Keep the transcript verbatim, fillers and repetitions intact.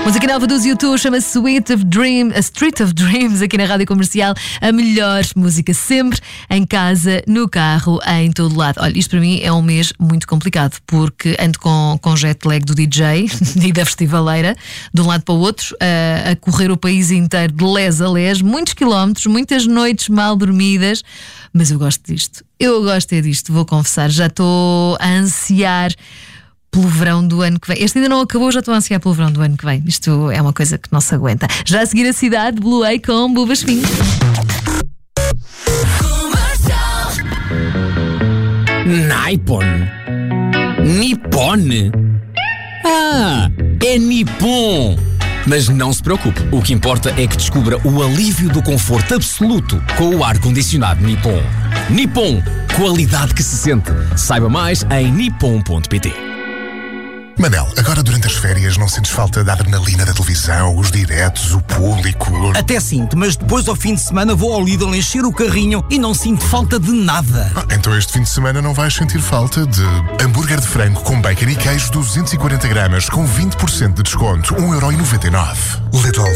Música nova dos YouTube chama-se Sweet of Dream, a Street of Dreams, aqui na Rádio Comercial. A melhor música sempre, em casa, no carro, em todo lado. Olha, isto para mim é um mês muito complicado, porque ando com, com jet lag do D J e da festivaleira, de um lado para o outro, a, a correr o país inteiro de les a les, muitos quilómetros, muitas noites mal dormidas, mas eu gosto disto. Eu gosto é disto, vou confessar. Já estou a ansiar pelo verão do ano que vem. Este ainda não acabou, já estou a ansiar pelo verão do ano que vem. Isto é uma coisa que não se aguenta. Já a seguir a cidade, Blue A com Bubas Fim. Nippon. Nippon? Ah, é Nippon. Mas não se preocupe, o que importa é que descubra o alívio do conforto absoluto com o ar-condicionado Nippon. Nippon, qualidade que se sente. Saiba mais em nippon ponto pt. Manel, agora durante as férias não sentes falta da adrenalina da televisão, os diretos, o público? Até sinto, mas depois ao fim de semana vou ao Lidl encher o carrinho e não sinto falta de nada. Ah, então este fim de semana não vais sentir falta de hambúrguer de frango com bacon e queijo duzentos e quarenta gramas com vinte por cento de desconto, um euro e noventa e nove. Lidl.